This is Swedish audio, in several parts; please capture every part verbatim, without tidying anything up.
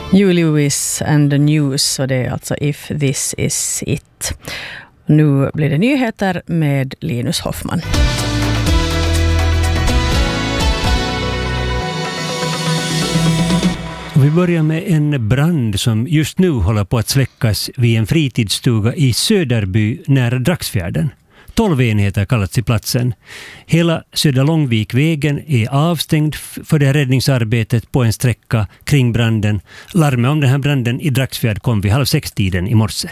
Huey Lewis and the News, och det är alltså If This Is It. Nu blir det nyheter med Linus Hoffman. Vi börjar med en brand som just nu håller på att släckas vid en fritidsstuga i Söderby nära Dragsfjärden. Tolv enheter kallats till platsen. Hela Södra Långvikvägen är avstängd för det här räddningsarbetet på en sträcka kring branden. Larmet om den här branden i Dragsfjärd kom vid halv sex tiden i morse.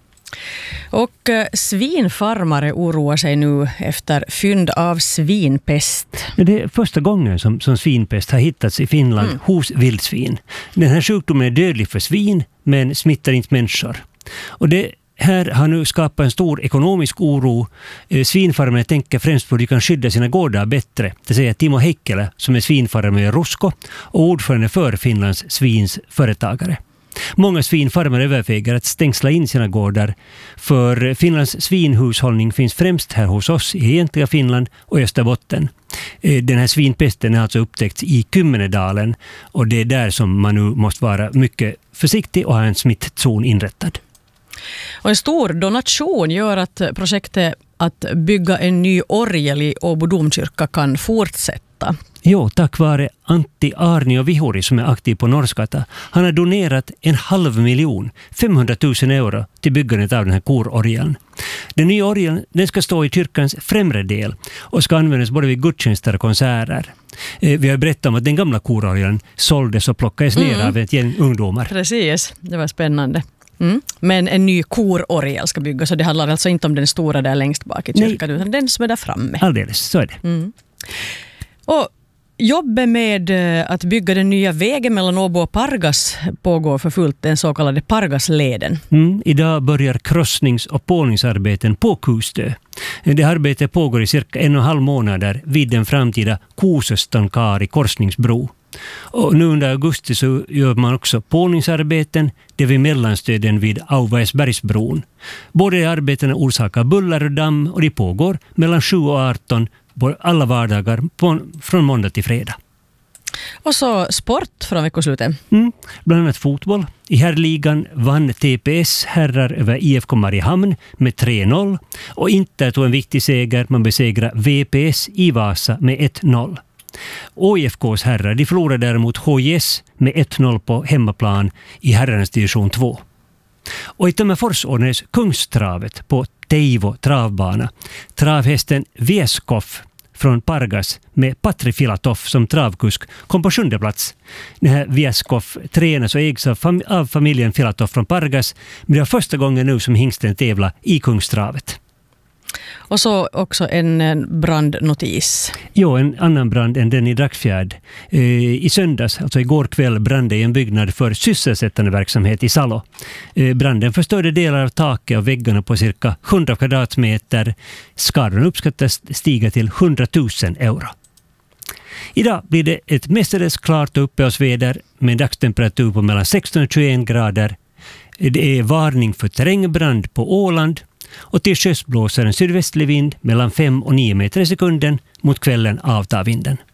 Och eh, svinfarmare oroar sig nu efter fynd av svinpest. Det är första gången som, som svinpest har hittats i Finland mm. hos vildsvin. Den här sjukdomen är dödlig för svin men smittar inte människor. Och det här har nu skapat en stor ekonomisk oro. Svinfarmare tänker främst på att de kan skydda sina gårdar bättre. Det säger Timo Heikkilä som är svinfarmare i Rusko och ordförande för Finlands svinsföretagare. Många svinfarmare överväger att stängsla in sina gårdar, för Finlands svinhushållning finns främst här hos oss i egentliga Finland och Österbotten. Den här svinpesten har alltså upptäckts i Kymmenedalen och det är där som man nu måste vara mycket försiktig och ha en smittzon inrättad. Och en stor donation gör att projektet att bygga en ny orgel i Åbo domkyrka kan fortsätta. Jo, tack vare Antti Arnio Vihuri som är aktiv på Norskata. Han har donerat en halv miljon, femhundratusen euro till byggandet av den här kororgeln. Den nya orgeln den ska stå i kyrkans främre del och ska användas både vid gudstjänster och konserter. Vi har berättat om att den gamla kororgeln såldes och plockades ner mm. av ett gäng ungdomar. Precis, det var spännande. Mm. Men en ny kororgel ska byggas, så det handlar alltså inte om den stora där längst bak i kyrkan. Nej. Utan den som är där framme. Alldeles, så är det. Mm. Och jobbet med att bygga den nya vägen mellan Åbo och Pargas pågår för fullt, den så kallade Pargasleden. Mm, idag börjar krossnings- och pålningsarbeten på Kustö. Det arbetet pågår i cirka en och en halv månader vid den framtida Kuusestankari korsningsbro. Och nu under augusti så gör man också pålningsarbeten, det vid mellanstöden vid Auvaisbergsbron. Båda arbetena orsakar buller och damm och de pågår mellan sju och arton på alla vardagar på, från måndag till fredag. Och så sport från veckoslutet. Mm, bland annat fotboll. I herrligan vann T P S herrar över I F K Mariehamn med tre noll och Inter tog en viktig seger, man besegrade V P S i Vasa med ett noll. O I F K:s herrar de förlorade däremot H J S med ett noll på hemmaplan i herrarnas division två. Och i Tömmerfors ordnades Kungstravet på Teivo travbana. Travhästen Vieskov från Pargas med Patri Filatov som travkusk kom på sjunde plats. Den här Vieskov tränas och ägs av, fam- av familjen Filatov från Pargas, men det var första gången nu som hingsten tävlar i Kungstravet. Och så också en brandnotis. Jo, en annan brand än den i Dragsfjärd. I söndags, alltså igår kväll, brände i en byggnad för sysselsättande verksamhet i Salo. Branden förstörde delar av taket och väggarna på cirka hundra kvadratmeter. Skadorna uppskattas stiga till hundratusen euro. Idag blir det ett mestadels klart och uppehållsväder med dagstemperatur på mellan sexton och tjugoen grader. Det är varning för terrängbrand på Åland. Och till sjöss blåser en sydvästlig vind mellan fem och nio meter i sekunden. Mot kvällen avtar vinden.